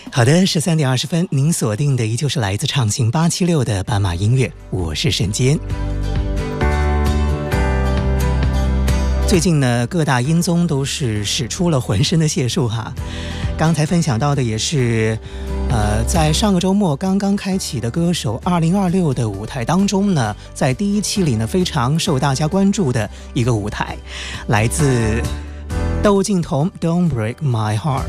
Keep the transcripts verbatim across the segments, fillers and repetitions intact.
好的，十三点二十分，您锁定的依旧是来自畅行八七六的斑马音乐，我是沈坚。最近呢，各大音综都是使出了浑身的解数哈。刚才分享到的也是，呃，在上个周末刚刚开启的歌手二零二六的舞台当中呢，在第一期里呢非常受大家关注的一个舞台，来自窦靖童 Don't Break My Heart。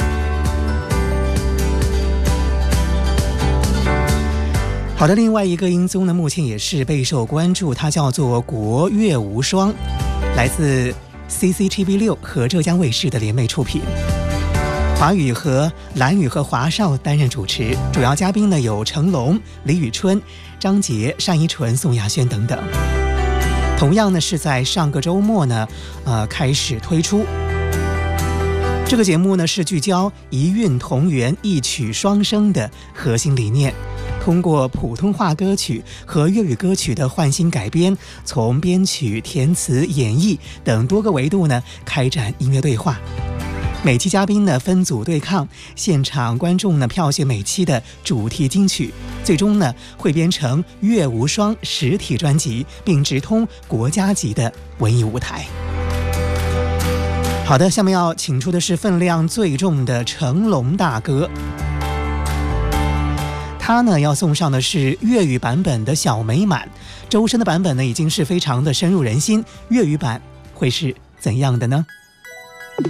好的，另外一个音综呢，目前也是备受关注，它叫做《国乐无双》，来自 C C T V 六和浙江卫视的联袂出品，华语和蓝宇和华少担任主持，主要嘉宾呢有成龙、李宇春、张杰、单依纯、宋亚轩等等。同样呢是在上个周末呢，呃开始推出。这个节目呢是聚焦一韵同源、一曲双声的核心理念，通过普通话歌曲和粤语歌曲的换新改编，从编曲、填词、演绎等多个维度呢开展音乐对话。每期嘉宾呢分组对抗，现场观众呢票选每期的主题金曲，最终呢会编成《乐无双》实体专辑，并直通国家级的文艺舞台。好的，下面要请出的是分量最重的成龙大哥，他呢要送上的是粤语版本的小美满，周深的版本呢已经是非常的深入人心，粤语版会是怎样的呢？